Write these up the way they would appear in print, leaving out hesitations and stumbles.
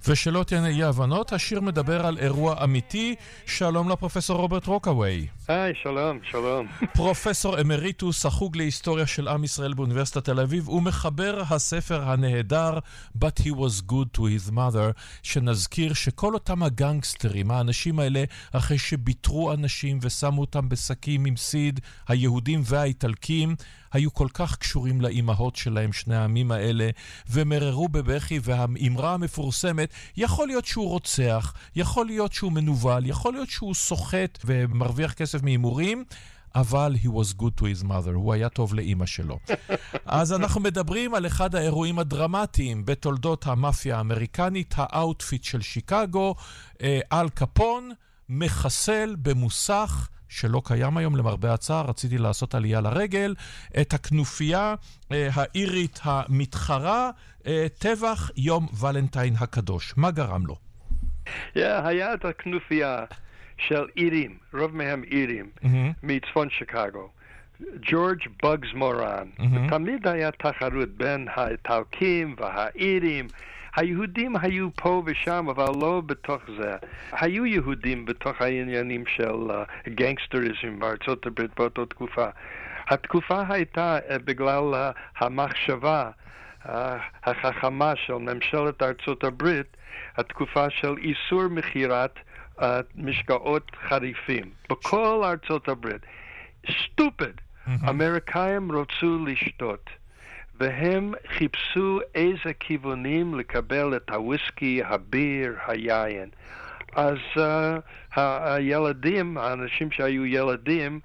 ושלא תהיינה אי הבנות, השיר מדבר על אירוע אמיתי. שלום לפרופסור רוברט רוקאווי. היי, שלום, שלום. פרופסור אמריטוס, החוג להיסטוריה של עם ישראל באוניברסיטת תל אביב, ומחבר הספר הנהדר But He Was Good to His Mother, שנזכיר שכל אותם הגנגסטרים, האנשים האלה, אחרי שביטרו אנשים ושמו אותם בשקים עם סיד, היהודים והאיטלקים, היו כל כך קשורים לאימהות שלהם, שני העמים האלה, ומררו בבכי, והאמרה המפורסמת, יכול להיות שהוא רוצח, יכול להיות שהוא מנוול, יכול להיות שהוא סוחט ומרוויח כסף מאימורים, אבל he was good to his mother, הוא היה טוב לאמא שלו. אז אנחנו מדברים על אחד האירועים הדרמטיים בתולדות המאפיה האמריקנית, האוטפיט של שיקגו, אל קפון, מחסל במוסך, שלא קיים היום למרבה הצער, רציתי לעשות עלייה לרגל, את הכנופיה האירית המתחרה, טבח יום ולנטיין הקדוש. מה גרם לו? היה את הכנופיה של אירים, רוב מהם אירים, מצפון שיקגו. ג'ורג' בגס מורן. תמיד היה תחרות בין האיטלקים והאירים. היהודים היו פה ושם, אבל לא בתוך זה. היו יהודים בתוך העניינים של גנגסטריזם בארצות הברית באותה תקופה. התקופה הייתה בגלל המחשבה החכמה של ממשלת ארצות הברית, התקופה של איסור מכירת משקאות חריפים בכל ארצות הברית. סטופד. אמריקאים רצו לשתות. והם חיפשו איזה כיוונים לקבל את הוויסקי, הביר, היין. אז הילדים, האנשים שהיו ילדים,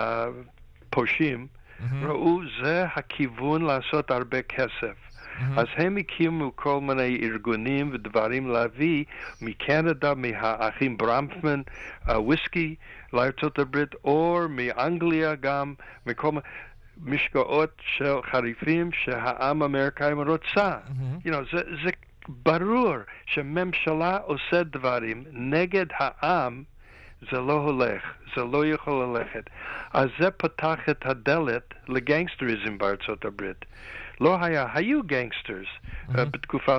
פושעים, ראו זה הכיוון לעשות הרבה כסף. אז הם הקימו כל מיני ארגונים ודברים להביא מקנדה, מהאחים ברמפמן, וויסקי לארצות הברית, או מאנגליה גם, מכל מיני משקאות של חריפים שהעם האמריקאי רוצה. זה ברור שממשלה עושה דברים נגד העם, זה לא הולך, זה לא יכול ללכת. אז זה פתח את הדלת לגנגסטריזם בארצות הברית. לא היו גנגסטרס בתקופה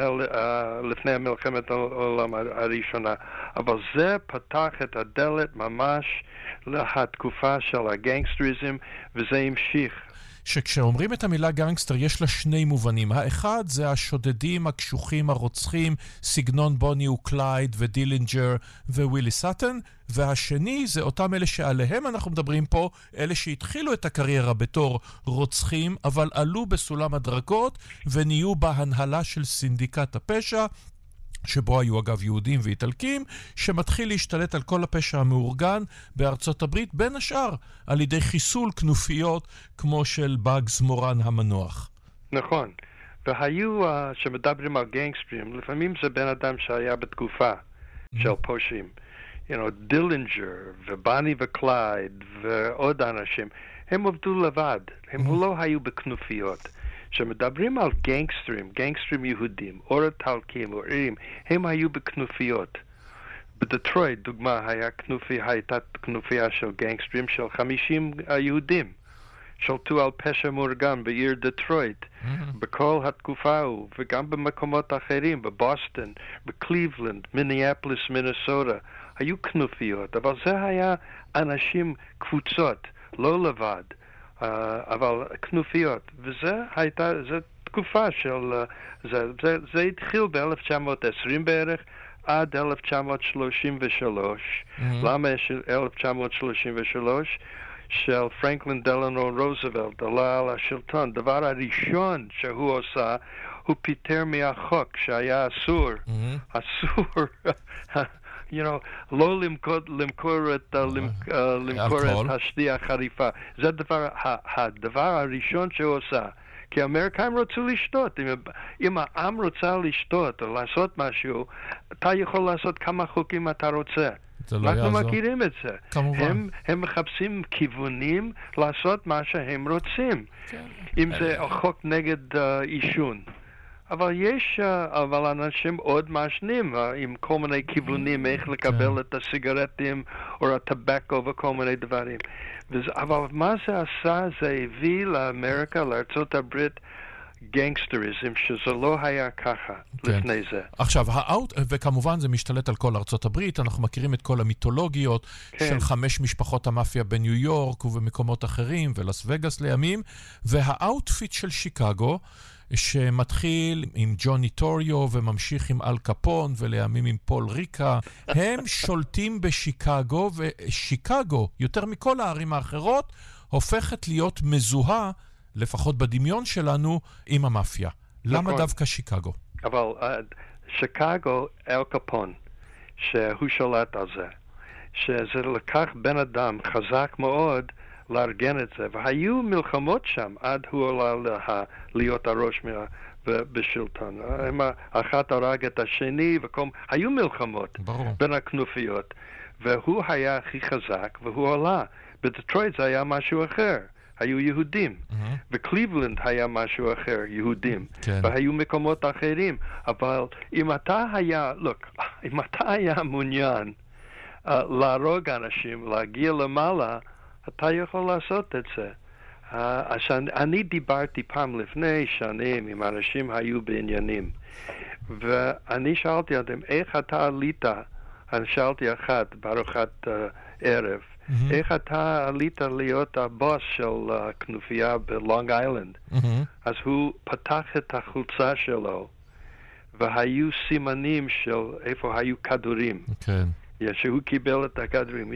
לפני מלחמת העולם הראשונה, אבל זה פתח את הדלת ממש לתקופה של הגנגסטריזם, וזה המשיך. שכשאומרים את המילה גנגסטר יש לה שני מובנים. האחד זה השודדים, הקשוחים, הרוצחים, סגנון בוני וקלייד ודילינג'ר ווילי סאטן, והשני זה אותם אלה שעליהם אנחנו מדברים פה, אלה שהתחילו את הקריירה בתור רוצחים, אבל עלו בסולם הדרגות ונהיו בהנהלה של סינדיקט הפשע, שבו היו אגב יהודים ואיטלקים, שמתחיל להשתלט על כל הפשע המאורגן בארצות הברית, בין השאר על ידי חיסול כנופיות כמו של בגס מורן המנוח. נכון. והיו, שמדברים על גנגסטרים, לפעמים זה בן אדם שהיה בתקופה של פושעים. דילינג'ר ובני וקלייד ועוד אנשים, הם עבדו לבד. הם לא היו בכנופיות. שמדברים על גנגסטרים יהודים, או איטלקים או אירים, הם היו בכנופיות. בדטרויט, דוגמה, הייתה כנופיה של גנגסטרים של 50 יהודים, שלטו על פשע מאורגן בעיר דטרויט, בכל התקופה ההוא, וגם במקומות אחרים, בבוסטון, בקליבלנד, מיניאפוליס, מינסוטה, היו כנופיות, אבל זה היה אנשים, קבוצות, לא לבד. אבל כנופיות, וזה תקופה של, זה התחיל ב-1920 בערך, עד 1933. למה יש 1933? של פרנקלין דלאנו רוזוולט עלה על השלטון. דבר הראשון שהוא עושה, הוא פיטר מהחוק שהיה אסור. אסור. לא למכור את השתייה החריפה. זה הדבר הראשון שהוא עושה. כי האמריקאים רצו לשתות. אם העם רוצה לשתות או לעשות משהו, אתה יכול לעשות כמה חוקים אתה רוצה. אנחנו מכירים את זה. הם מחפשים כיוונים לעשות מה שהם רוצים. אם זה חוק נגד עישון. אבל אנשים עוד מעשנים עם כל מיני כיוונים איך לקבל את הסיגרטים או הטבקו וכל מיני דברים. אבל מה זה עשה? זה הביא לאמריקה, לארצות הברית, גנגסטריזם, שזה לא היה ככה לפני זה. עכשיו, וכמובן זה משתלט על כל ארצות הברית, אנחנו מכירים את כל המיתולוגיות של 5 משפחות המאפיה בניו יורק ובמקומות אחרים, ולס וגאס לימים, והאוטפיט של שיקגו, שמתחיל עם ג'וני טוריו וממשיך עם אל קפון ולימים עם פול ריקה, הם שולטים בשיקגו, ושיקגו, יותר מכל הערים האחרות, הופכת להיות מזוהה, לפחות בדמיון שלנו, עם המאפיה. למה דווקא שיקגו? אבל שיקגו, אל קפון, שהוא שולט על זה, שזה לקח בן אדם חזק מאוד לארגן את זה, והיו מלחמות שם עד הוא עולה להיות הראש בשלטון. אחת הרג את השני, היו מלחמות בין הכנופיות, והוא היה הכי חזק, והוא עלה. בדטרויט זה היה משהו אחר, היו יהודים. בקליבלנד היה משהו אחר, יהודים. והיו מקומות אחרים. אבל אם אתה היה מעוניין להרוג אנשים, להגיע למעלה, אתה יכול לעשות את זה. אני דיברתי פעם לפני שנים עם אנשים היו בעניינים, ואני שאלתי אותם, איך אתה עלית? אני שאלתי אחת בארוחת ערב, איך אתה עלית להיות הבוס של כנופיה בלונג איילנד? אז הוא פתח את החולצה שלו, והיו סימנים של איפה היו כדורים. שהוא קיבל את הכדורים.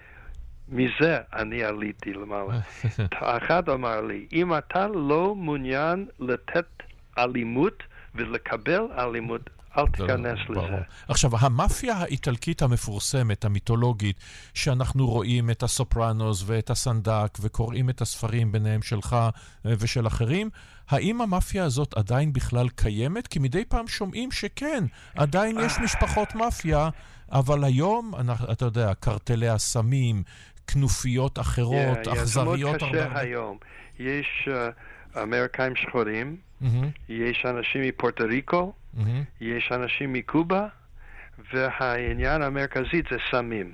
מזה אני עליתי למעלה. אחד אמר לי, אם אתה לא מעוניין לתת אלימות ולקבל אלימות, אל תיכנס לזה. עכשיו, המאפיה האיטלקית המפורסמת, המיתולוגית, שאנחנו רואים את הסופרנוס ואת הסנדק וקוראים את הספרים ביניהם שלך ושל אחרים, האם המאפיה הזאת עדיין בכלל קיימת? כי מדי פעם שומעים שכן, עדיין יש משפחות מאפיה, אבל היום, אתה יודע, קרטלי הסמים, כנופיות אחרות, אכזריות. זה מאוד קשה היום. יש אמריקאים שחורים, יש אנשים מפורטו ריקו, יש אנשים מקובה, והעניין המרכזי זה סמים.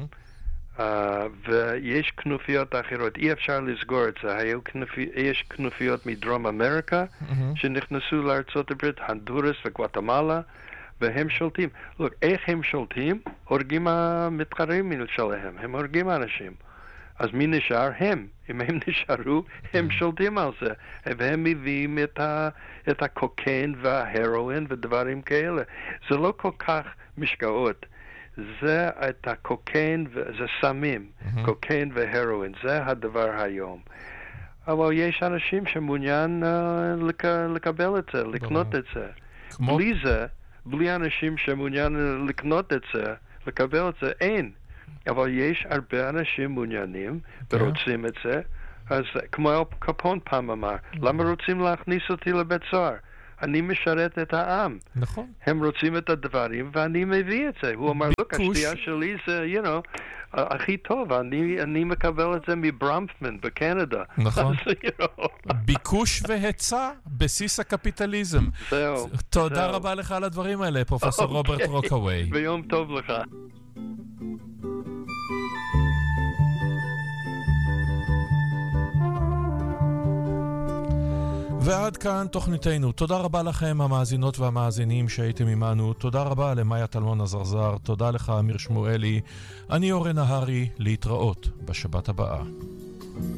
ויש כנופיות אחרות, אי אפשר לסגור את זה. יש כנופיות מדרום אמריקה שנכנסו לארצות הברית, הונדורס וגואטמלה, והם שולטים. איך הם שולטים? הורגים המתחרים שלהם, הם הורגים אנשים. אז מי נשאר? הם. אם הם נשארו, הם שולטים על זה. והם מביאים את הקוקן וההרואין ודברים כאלה. זה לא כל כך משקאות. זה את הקוקן, זה סמים. קוקן והרואין. זה הדבר היום. אבל יש אנשים שמעוניין לקבל את זה, לקנות את זה. בלי זה, בלי אנשים שמעוניין לקנות את זה, לקבל את זה, אין. אבל יש הרבה אנשים מעוניינים ורוצים את זה, אז כמו אל קפון פעם אמר, למה רוצים להכניס אותי לבית סוהר? אני משרת את העם. נכון. הם רוצים את הדברים ואני מביא את זה. הוא אמר, השתייה שלי זה, הכי טוב, אני מקבל את זה מברמפמן בקנדה. נכון. ביקוש והיצע, בסיס הקפיטליזם. זהו. תודה רבה לך על הדברים האלה, פרופסור רוברט רוקווי. ויום טוב לך. ועד כאן תוכניתנו. תודה רבה לכם המאזינות והמאזינים שהייתם עמנו. תודה רבה למאיה טלמון הזרזר. תודה לך אמיר שמואלי. אני אורן נהרי, להתראות בשבת הבאה.